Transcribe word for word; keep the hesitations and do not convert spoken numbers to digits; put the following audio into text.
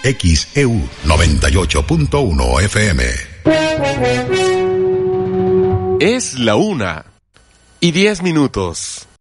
X E U noventa y ocho punto uno F M. Es la una y diez minutos.